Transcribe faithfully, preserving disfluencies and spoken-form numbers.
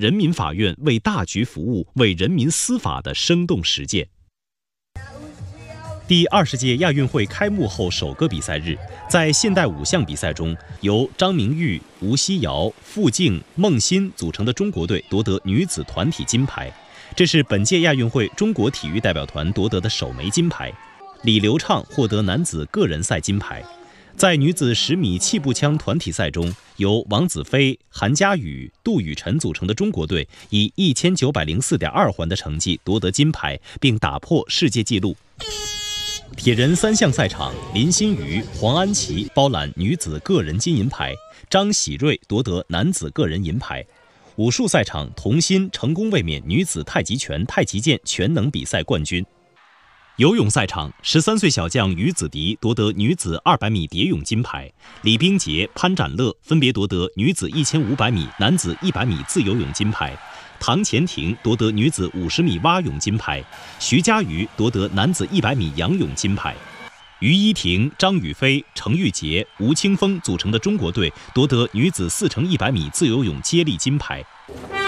人民法院为大局服务、为人民司法的生动实践。第二十届亚运会开幕后首个比赛日，在现代五项比赛中，由张明玉、吴希瑶、傅静、孟欣组成的中国队夺得女子团体金牌，这是本届亚运会中国体育代表团夺得的首枚金牌。李流畅获得男子个人赛金牌。在女子十米气步枪团体赛中，由王子飞、韩佳宇、杜雨辰组成的中国队以一千九百零四点二环的成绩夺得金牌，并打破世界纪录。铁人三项赛场，林心如、黄安琪包揽女子个人金银牌，张喜睿夺得男子个人银牌。武术赛场，童欣成功卫冕女子太极拳、太极剑全能比赛冠军。游泳赛场，十三岁小将于子迪夺得女子二百米蝶泳金牌，李冰洁、潘展乐分别夺得女子一千五百米、男子一百米自由泳金牌，唐钱婷夺得女子五十米蛙泳金牌，徐嘉余夺得男子一百米仰泳金牌。于依婷、张雨霏、程玉洁、吴青峰组成的中国队夺得女子四乘一百米自由泳接力金牌。